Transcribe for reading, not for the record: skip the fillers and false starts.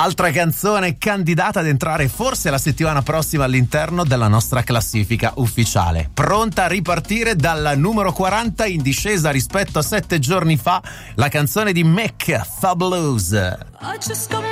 Altra canzone candidata ad entrare forse la settimana prossima all'interno della nostra classifica ufficiale. Pronta a ripartire dal numero 40 in discesa rispetto a 7 giorni fa, la canzone di Mick, Fabulous. I just got